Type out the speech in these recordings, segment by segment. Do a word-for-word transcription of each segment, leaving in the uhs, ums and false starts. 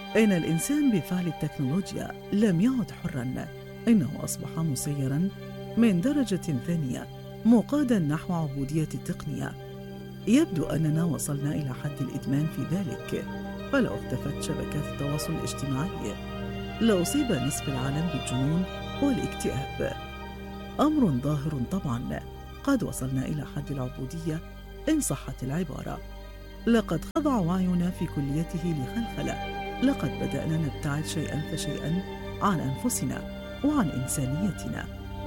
إن الإنسان بفعل التكنولوجيا لم يعد حراً، إنه أصبح مسيراً من درجة ثانية، مقاداً نحو عبودية التقنية. يبدو أننا وصلنا إلى حد الإدمان في ذلك، فلو اختفت شبكات التواصل الاجتماعي لأصيب نصف العالم بالجنون والاكتئاب. أمر ظاهر طبعاً، قد وصلنا إلى حد العبودية إن صحت العبارة. لقد خضع وعينا في كليته لخلخلة، لقد بدأنا نبتعد شيئاً فشيئاً عن أنفسنا وعن إنسانيتنا،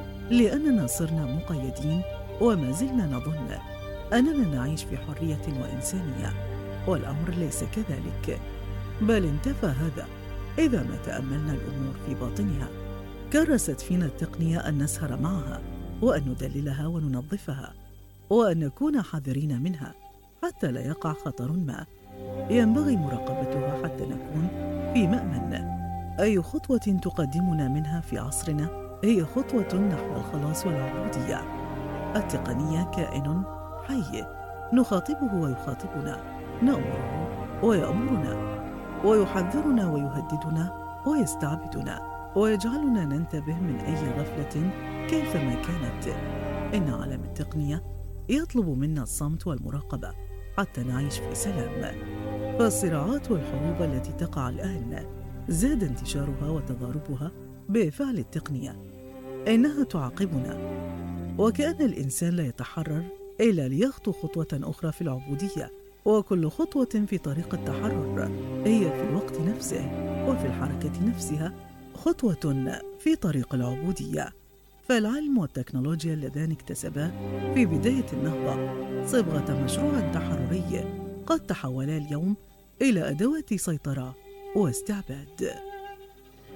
لأننا صرنا مقيدين وما زلنا نظن أننا نعيش في حرية وإنسانية، والأمر ليس كذلك، بل انتفى هذا إذا ما تأملنا الأمور في باطنها. كرست فينا التقنية أن نسهر معها وأن ندللها وننظفها وأن نكون حذرين منها حتى لا يقع خطر ما. ينبغي مراقبتها حتى نكون في مأمن. أي خطوة تقدمنا منها في عصرنا هي خطوة نحو الخلاص والعبودية. التقنية كائن حي، نخاطبه ويخاطبنا، نأمره ويأمرنا، ويحذرنا ويهددنا ويستعبدنا، ويجعلنا ننتبه من أي غفلة كيفما كانت. إن عالم التقنية يطلب منا الصمت والمراقبة حتى نعيش في سلام. فالصراعات والحروب التي تقع الآن زاد انتشارها وتضاربها بفعل التقنية. إنها تعاقبنا، وكأن الإنسان لا يتحرر إلا ليخطو خطوة أخرى في العبودية، وكل خطوة في طريق التحرر هي في الوقت نفسه وفي الحركة نفسها خطوة في طريق العبودية. فالعلم والتكنولوجيا اللذان اكتسبا في بداية النهضة صبغة مشروع تحرري قد تحولا اليوم إلى أدوات سيطرة واستعباد.